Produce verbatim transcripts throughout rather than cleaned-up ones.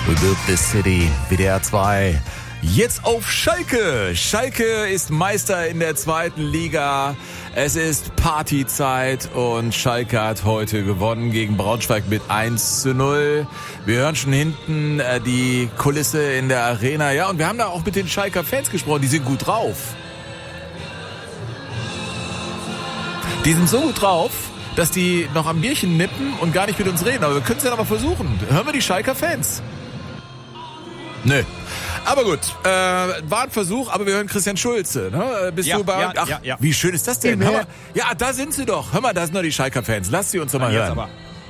Build the City, W D R zwei. Jetzt auf Schalke. Schalke ist Meister in der zweiten Liga. Es ist Partyzeit und Schalke hat heute gewonnen gegen Braunschweig mit eins zu null. Wir hören schon hinten äh, die Kulisse in der Arena. Ja, und wir haben da auch mit den Schalker Fans gesprochen. Die sind gut drauf. Die sind so gut drauf, dass die noch am Bierchen nippen und gar nicht mit uns reden. Aber wir können es ja noch mal versuchen. Hören wir die Schalker Fans? Nö. Aber gut, äh, war ein Versuch, aber wir hören Christian Schulze. Ne? Bist ja, du bei... Ja, Ach, ja, ja. Wie schön ist das denn? Ja, wir, ja, da sind sie doch. Hör mal, da sind noch die Schalker-Fans. Lass sie uns doch mal ja, hören. Aber.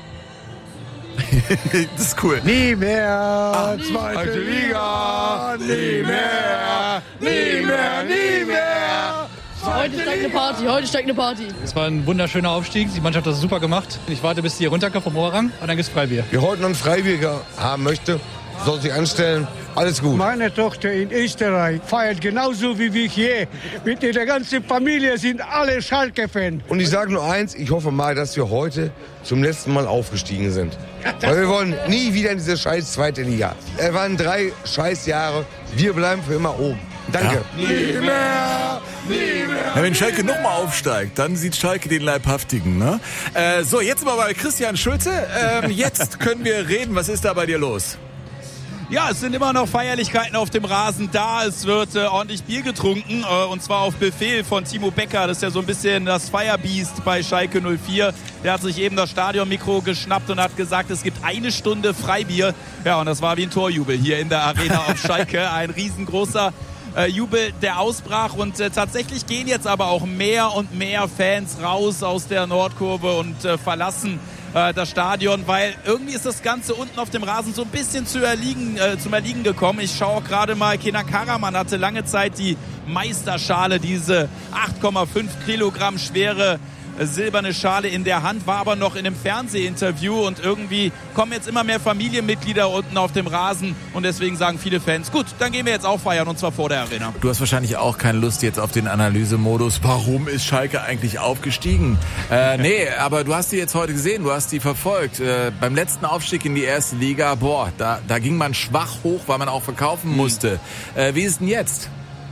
Das ist cool. Nie mehr ah, zweite Liga, nie mehr, nie mehr, nie mehr. Heute steigt eine Party, heute steigt eine Party. Es war ein wunderschöner Aufstieg, die Mannschaft hat das super gemacht. Ich warte, bis die hier runterkommt vom Oberrang und dann gibt's Freibier. Wer heute noch ein Freibier haben möchte, soll sich anstellen. Alles gut. Meine Tochter in Österreich feiert genauso wie wir hier. Mit der ganzen Familie sind alle Schalke-Fans. Und ich sage nur eins, ich hoffe mal, dass wir heute zum letzten Mal aufgestiegen sind. Weil wir wollen nie wieder in diese scheiß zweite Liga. Es waren drei scheiß Jahre. Wir bleiben für immer oben. Danke. Ja. Nie mehr, nie mehr. Ja, wenn Schalke nochmal aufsteigt, dann sieht Schalke den Leibhaftigen. Ne? Äh, so, jetzt mal bei Christian Schulze. Ähm, jetzt können wir reden. Was ist da bei dir los? Ja, es sind immer noch Feierlichkeiten auf dem Rasen da. Es wird äh, ordentlich Bier getrunken äh, und zwar auf Befehl von Timo Becker. Das ist ja so ein bisschen das Firebeast bei Schalke null vier. Der hat sich eben das Stadionmikro geschnappt und hat gesagt, es gibt eine Stunde Freibier. Ja, und das war wie ein Torjubel hier in der Arena auf Schalke. Ein riesengroßer äh, Jubel, der ausbrach. Und äh, tatsächlich gehen jetzt aber auch mehr und mehr Fans raus aus der Nordkurve und äh, verlassen das Stadion, weil irgendwie ist das Ganze unten auf dem Rasen so ein bisschen zu erliegen, äh, zum Erliegen gekommen. Ich schaue auch gerade mal, Kenan Karaman hatte lange Zeit die Meisterschale, diese acht Komma fünf Kilogramm schwere äh, silberne Schale in der Hand, war aber noch in einem Fernsehinterview und irgendwie kommen jetzt immer mehr Familienmitglieder unten auf dem Rasen und deswegen sagen viele Fans, gut, dann gehen wir jetzt auch feiern und zwar vor der Arena. Du hast wahrscheinlich auch keine Lust jetzt auf den Analysemodus. Warum ist Schalke eigentlich aufgestiegen? Äh, nee, aber du hast die jetzt heute gesehen, du hast die verfolgt. Äh, beim letzten Aufstieg in die erste Liga, boah, da, da ging man schwach hoch, weil man auch verkaufen musste. Äh, wie ist denn jetzt?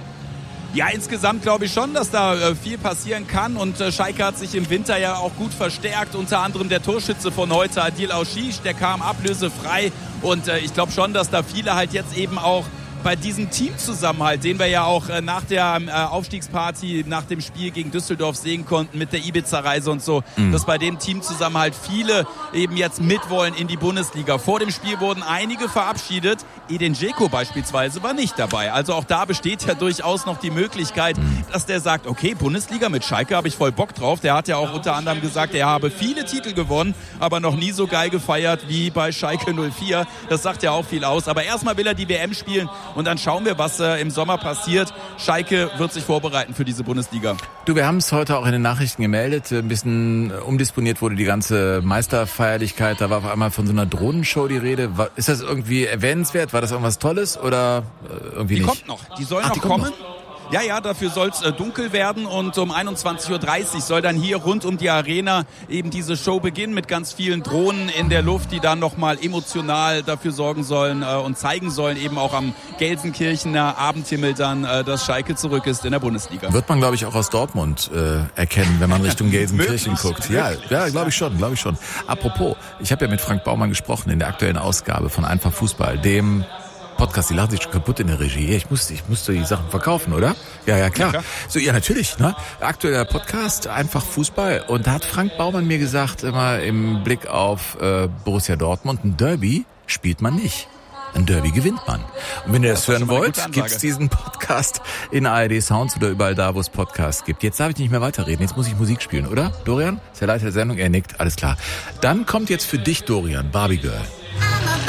Ja, insgesamt glaube ich schon, dass da äh, viel passieren kann und äh, Schalke hat sich im Winter ja auch gut verstärkt, unter anderem der Torschütze von heute, Adil Auschisch, der kam ablösefrei und äh, ich glaube schon, dass da viele halt jetzt eben auch bei diesem Teamzusammenhalt, den wir ja auch äh, nach der äh, Aufstiegsparty, nach dem Spiel gegen Düsseldorf sehen konnten mit der Ibiza-Reise und so, mhm. dass bei dem Teamzusammenhalt viele eben jetzt mitwollen in die Bundesliga. Vor dem Spiel wurden einige verabschiedet. Edin Dzeko beispielsweise war nicht dabei. Also auch da besteht ja durchaus noch die Möglichkeit, mhm. dass der sagt, okay, Bundesliga mit Schalke habe ich voll Bock drauf. Der hat ja auch unter anderem gesagt, er habe viele Titel gewonnen, aber noch nie so geil gefeiert wie bei Schalke null vier. Das sagt ja auch viel aus. Aber erstmal will er die W M spielen. Und dann schauen wir, was äh, im Sommer passiert. Schalke wird sich vorbereiten für diese Bundesliga. Du, wir haben es heute auch in den Nachrichten gemeldet. Ein bisschen umdisponiert wurde die ganze Meisterfeierlichkeit. Da war auf einmal von so einer Drohnenshow die Rede. War, ist das irgendwie erwähnenswert? War das irgendwas Tolles oder äh, irgendwie die nicht? Die kommt noch. Die soll Ach, noch die kommen. Kommt noch. Ja, ja, dafür soll es äh, dunkel werden und um einundzwanzig Uhr dreißig soll dann hier rund um die Arena eben diese Show beginnen mit ganz vielen Drohnen in der Luft, die dann nochmal emotional dafür sorgen sollen äh, und zeigen sollen, eben auch am Gelsenkirchener Abendhimmel dann, äh, dass Schalke zurück ist in der Bundesliga. Wird man, glaube ich, auch aus Dortmund äh, erkennen, wenn man Richtung Gelsenkirchen guckt. Ja, ja, glaube ich schon, glaube ich schon. Apropos, ich habe ja mit Frank Baumann gesprochen in der aktuellen Ausgabe von Einfach Fußball, dem Podcast, die lachen sich schon kaputt in der Regie. Ich musste, ich musste die Sachen verkaufen, oder? Ja, ja, klar. Ja, klar. So, ja, natürlich, ne? Aktueller Podcast, Einfach Fußball. Und da hat Frank Baumann mir gesagt, immer im Blick auf äh, Borussia Dortmund, ein Derby spielt man nicht. Ein Derby gewinnt man. Und wenn ihr das, das hören wollt, gibt's diesen Podcast in A R D Sounds oder überall da, wo es Podcasts gibt. Jetzt darf ich nicht mehr weiterreden. Jetzt muss ich Musik spielen, oder? Dorian? Ist der Leiter der Sendung? Er nickt. Alles klar. Dann kommt jetzt für dich, Dorian, Barbie Girl.